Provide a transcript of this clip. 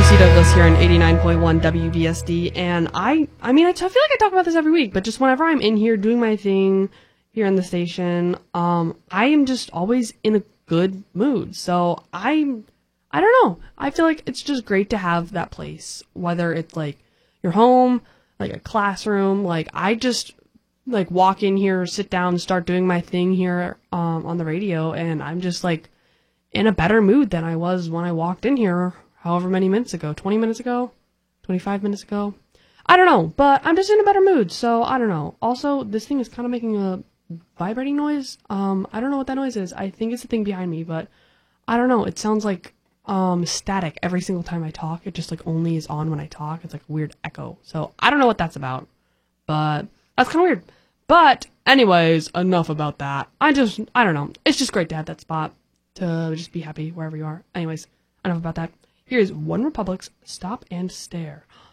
C. Douglas here on 89.1 WVSD, and I feel like I talk about this every week, but just whenever I'm in here doing my thing here on the station, I am just always in a good mood. So I don't know. I feel like it's just great to have that place, whether it's like your home, like a classroom. Like I just like walk in here, sit down, start doing my thing here on the radio, and I'm just like in a better mood than I was when I walked in here however many minutes ago, 20 minutes ago, 25 minutes ago. I don't know, but I'm just in a better mood, so I don't know. Also, this thing is kind of making a vibrating noise. I don't know what that noise is. I think it's the thing behind me, but I don't know. It sounds like static every single time I talk. It just like only is on when I talk. It's like a weird echo. So I don't know what that's about, but that's kind of weird. But anyways, enough about that. I don't know. It's just great to have that spot to just be happy wherever you are. Anyways, enough about that. Here's One Republic's Stop and Stare.